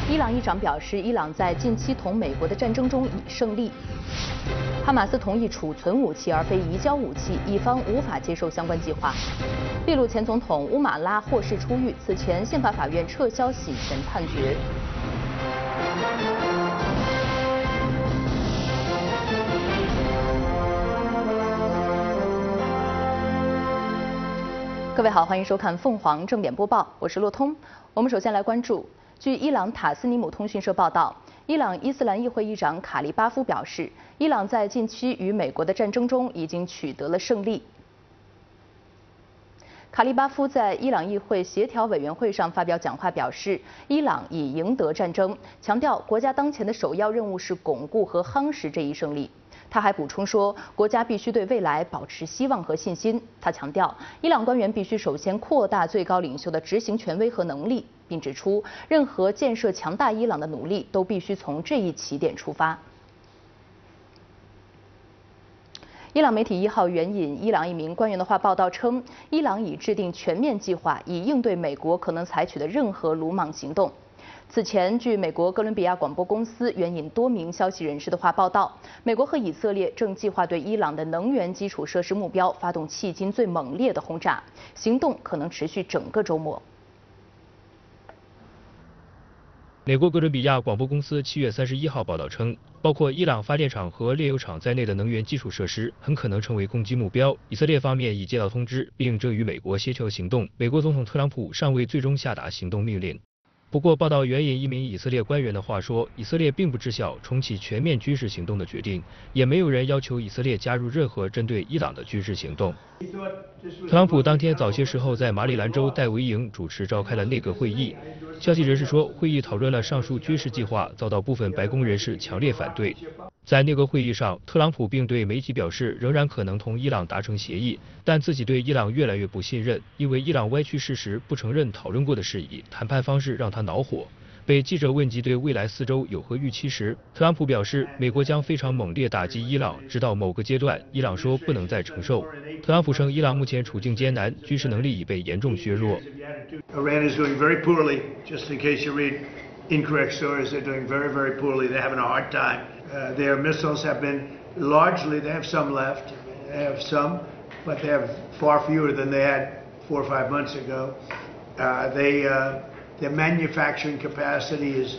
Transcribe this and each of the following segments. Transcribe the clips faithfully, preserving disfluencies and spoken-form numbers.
伊朗议长表示，伊朗在近期同美国的战争中已胜利。哈马斯同意储存武器而非移交武器，以方无法接受相关计划。秘鲁前总统乌马拉获释出狱，此前宪法法院撤销洗钱判决。各位好，欢迎收看凤凰正点播报，我是洛通。我们首先来关注，据伊朗塔斯尼姆通讯社报道，伊朗伊斯兰议会议长卡利巴夫表示，伊朗在近期与美国的战争中已经取得了胜利。卡利巴夫在伊朗议会协调委员会上发表讲话，表示伊朗已赢得战争，强调国家当前的首要任务是巩固和夯实这一胜利。他还补充说，国家必须对未来保持希望和信心。他强调，伊朗官员必须首先扩大最高领袖的执行权威和能力，并指出，任何建设强大伊朗的努力都必须从这一起点出发。伊朗媒体一号援引伊朗一名官员的话报道称，伊朗已制定全面计划，以应对美国可能采取的任何鲁莽行动。此前，据美国哥伦比亚广播公司援引多名消息人士的话报道，美国和以色列正计划对伊朗的能源基础设施目标发动迄今最猛烈的轰炸，行动可能持续整个周末。 美国哥伦比亚广播公司七月三十一号报道称，包括伊朗发电厂和炼油厂在内的能源基础设施很可能成为攻击目标。以色列方面已接到通知，并正与美国协调行动。美国总统特朗普尚未最终下达行动命令。不过，报道援引一名以色列官员的话说，以色列并不知晓重启全面军事行动的决定，也没有人要求以色列加入任何针对伊朗的军事行动。特朗普当天早些时候在马里兰州戴维营主持召开了内阁会议。消息人士说，会议讨论了上述军事计划，遭到部分白宫人士强烈反对。在内阁会议上，特朗普并对媒体表示，仍然可能同伊朗达成协议，但自己对伊朗越来越不信任，因为伊朗歪曲事实，不承认讨论过的事宜，谈判方式让他恼火。被记者问及对未来四周有何预期时，特朗普表示，美国将非常猛烈打击伊朗，直到某个阶段，伊朗说不能再承受。特朗普称，伊朗目前处境艰难，军事能力已被严重削弱。 Iran is doing very poorly. Just in case you read incorrect stories, they're doing very, very poorly. They're having a hard time. Uh, their missiles have been largely, they have some left. They have some, but they have far fewer than they had four or five months ago. Uh, they, uh, their manufacturing capacity is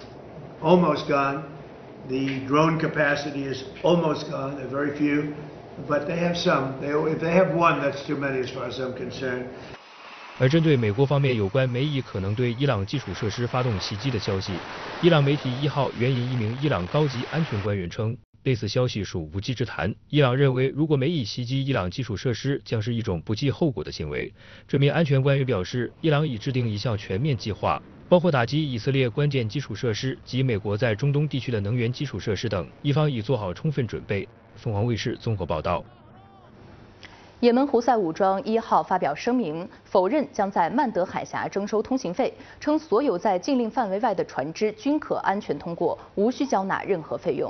almost gone. The drone capacity is almost gone. They're very few, but they have some. They, if they have one, that's too many as far as I'm concerned. 而针对美国方面有关美以可能对伊朗基础设施发动袭击的消息，伊朗媒体一号援引一名伊朗高级安全官员称，类似消息属无稽之谈。伊朗认为，如果美以袭击伊朗基础设施，将是一种不计后果的行为。这名安全官员表示，伊朗已制定一项全面计划，包括打击以色列关键基础设施及美国在中东地区的能源基础设施等，一方已做好充分准备。凤凰卫视综合报道。 也门胡塞武装一号发表声明，否认将在曼德海峡征收通行费，称所有在禁令范围外的船只均可安全通过，无需交纳任何费用。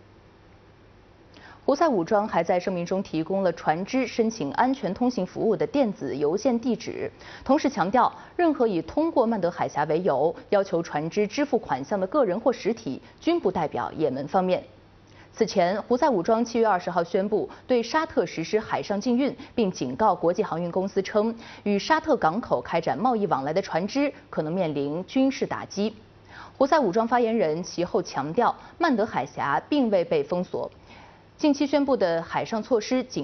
胡塞武装还在声明中提供了船只申请安全通行服务的电子邮件地址，同时强调，任何以通过曼德海峡为由要求船只支付款项的个人或实体，均不代表也门方面。此前，胡塞武装七月二十号宣布对沙特实施海上禁运，并警告国际航运公司称，与沙特港口开展贸易往来的船只可能面临军事打击。胡塞武装发言人其后强调，曼德海峡并未被封锁，近期宣布的海上措施仅